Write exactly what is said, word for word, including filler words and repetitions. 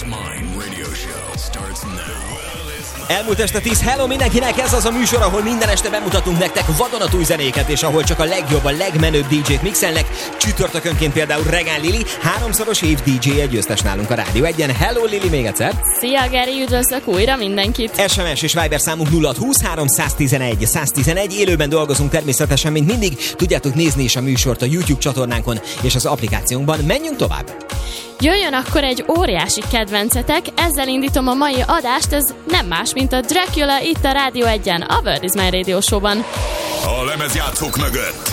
Mind Radio Show starts now. Elmúlt este tíz, hello mindenkinek, ez az a műsor, ahol minden este bemutatunk nektek vadonatúj zenéket, és ahol csak a legjobb, a legmenőbb dé jék mixelnek. Csütörtökönként például Regán Lili, háromszoros év dé jéje győztes nálunk a Rádió egyen. Hello Lili, még egyszer! Szia Geri, üdvözlök újra mindenkit! es em es és Viber számunk nulla húsz három száztizenegy száztizenegy, élőben dolgozunk természetesen, mint mindig. Tudjátok nézni is a műsort a YouTube csatornánkon és az applikációnkban. Menjünk tovább! Jöjjön akkor egy óriási kedvencetek, ezzel indítom a mai adást, ez nem más, mint a Dracula itt a Rádió egyen, a World is My Radio Show-ban. A lemezjátszók mögött